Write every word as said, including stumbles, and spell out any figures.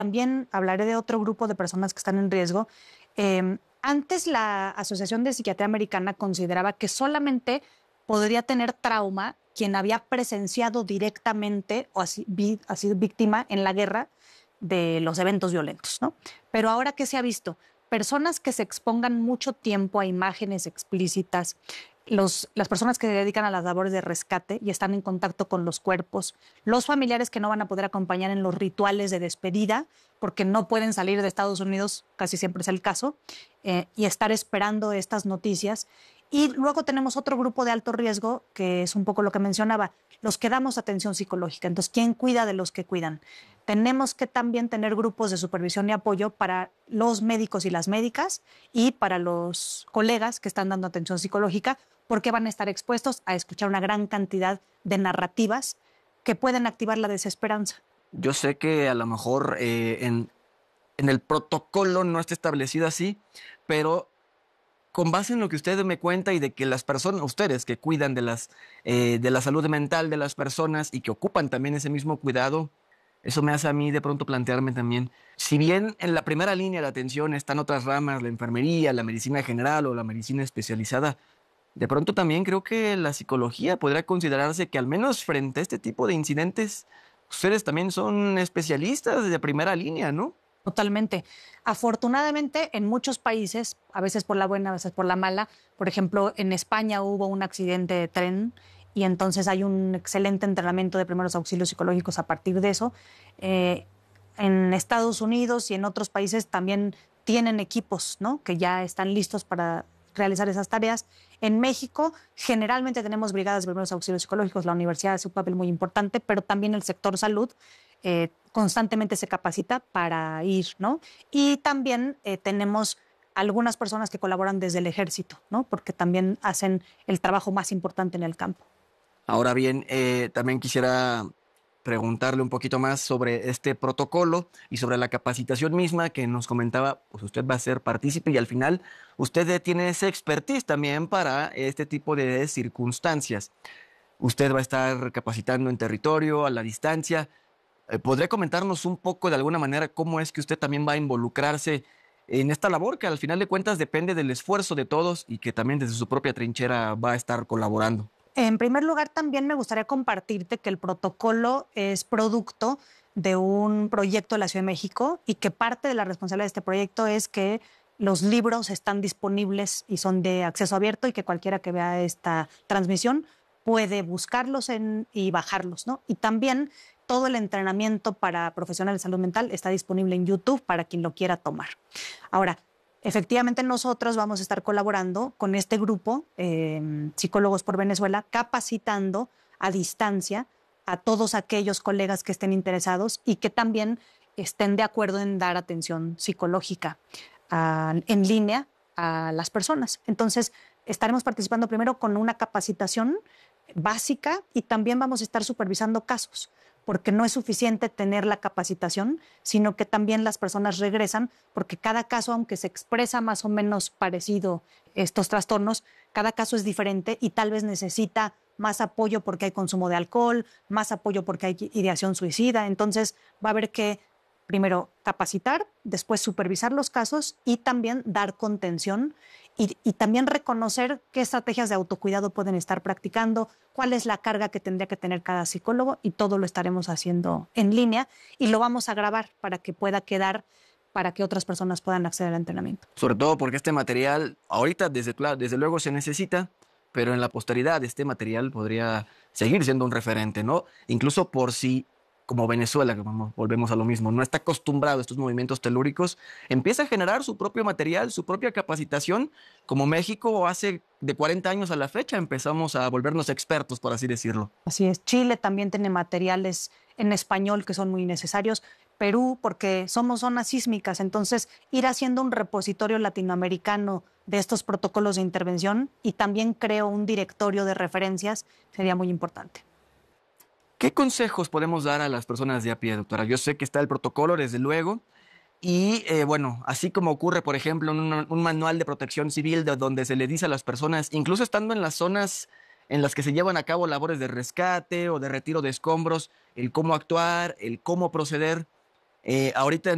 También hablaré de otro grupo de personas que están en riesgo. Eh, antes la Asociación de Psiquiatría Americana consideraba que solamente podría tener trauma quien había presenciado directamente o ha sido víctima en la guerra de los eventos violentos, ¿no? Pero ahora, ¿qué se ha visto? Personas que se expongan mucho tiempo a imágenes explícitas, los, las personas que se dedican a las labores de rescate y están en contacto con los cuerpos, los familiares que no van a poder acompañar en los rituales de despedida porque no pueden salir de Estados Unidos, casi siempre es el caso, eh, y estar esperando estas noticias. Y luego tenemos otro grupo de alto riesgo, que es un poco lo que mencionaba, los que damos atención psicológica. Entonces, ¿quién cuida de los que cuidan? Tenemos que también tener grupos de supervisión y apoyo para los médicos y las médicas y para los colegas que están dando atención psicológica, porque van a estar expuestos a escuchar una gran cantidad de narrativas que pueden activar la desesperanza. Yo sé que a lo mejor eh, en, en el protocolo no está establecido así, pero con base en lo que usted me cuenta y de que las personas, ustedes que cuidan de, las, eh, de la salud mental de las personas y que ocupan también ese mismo cuidado, eso me hace a mí de pronto plantearme también, si bien en la primera línea de atención están otras ramas, la enfermería, la medicina general o la medicina especializada, de pronto también creo que la psicología podría considerarse que al menos frente a este tipo de incidentes, ustedes también son especialistas de primera línea, ¿no? Totalmente. Afortunadamente, en muchos países, a veces por la buena, a veces por la mala, por ejemplo, en España hubo un accidente de tren y entonces hay un excelente entrenamiento de primeros auxilios psicológicos a partir de eso. Eh, en Estados Unidos y en otros países también tienen equipos, ¿no?, que ya están listos para realizar esas tareas. En México, generalmente tenemos brigadas de primeros auxilios psicológicos, la universidad hace un papel muy importante, pero también el sector salud eh, constantemente se capacita para ir, ¿no? Y también eh, tenemos algunas personas que colaboran desde el ejército, ¿no?, porque también hacen el trabajo más importante en el campo. Ahora bien, eh, también quisiera preguntarle un poquito más sobre este protocolo y sobre la capacitación misma que nos comentaba, pues usted va a ser partícipe y al final usted tiene ese expertise también para este tipo de circunstancias. Usted va a estar capacitando en territorio, a la distancia. Eh, ¿Podría comentarnos un poco de alguna manera cómo es que usted también va a involucrarse en esta labor que al final de cuentas depende del esfuerzo de todos y que también desde su propia trinchera va a estar colaborando? En primer lugar, también me gustaría compartirte que el protocolo es producto de un proyecto de la Ciudad de México y que parte de la responsabilidad de este proyecto es que los libros están disponibles y son de acceso abierto y que cualquiera que vea esta transmisión puede buscarlos en, y bajarlos, ¿no? Y también todo el entrenamiento para profesionales de salud mental está disponible en YouTube para quien lo quiera tomar. Ahora, efectivamente, nosotros vamos a estar colaborando con este grupo, eh, Psicólogos por Venezuela, capacitando a distancia a todos aquellos colegas que estén interesados y que también estén de acuerdo en dar atención psicológica uh, en línea a las personas. Entonces, estaremos participando primero con una capacitación básica y también vamos a estar supervisando casos, porque no es suficiente tener la capacitación, sino que también las personas regresan, porque cada caso, aunque se expresa más o menos parecido estos trastornos, cada caso es diferente y tal vez necesita más apoyo porque hay consumo de alcohol, más apoyo porque hay ideación suicida. Entonces va a haber que primero capacitar, después supervisar los casos y también dar contención y, y también reconocer qué estrategias de autocuidado pueden estar practicando, cuál es la carga que tendría que tener cada psicólogo, y todo lo estaremos haciendo en línea y lo vamos a grabar para que pueda quedar, para que otras personas puedan acceder al entrenamiento. Sobre todo porque este material ahorita desde, desde luego se necesita, pero en la posteridad este material podría seguir siendo un referente, ¿no? Incluso por si, como Venezuela, que vamos, volvemos a lo mismo, no está acostumbrado a estos movimientos telúricos, empieza a generar su propio material, su propia capacitación, como México hace de cuarenta años a la fecha empezamos a volvernos expertos, por así decirlo. Así es. Chile también tiene materiales en español que son muy necesarios. Perú, porque somos zonas sísmicas, entonces ir haciendo un repositorio latinoamericano de estos protocolos de intervención y también creo un directorio de referencias sería muy importante. ¿Qué consejos podemos dar a las personas de a pie, doctora? Yo sé que está el protocolo, desde luego, y eh, bueno, así como ocurre, por ejemplo, en un, un manual de protección civil de donde se le dice a las personas, incluso estando en las zonas en las que se llevan a cabo labores de rescate o de retiro de escombros, el cómo actuar, el cómo proceder. Eh, ahorita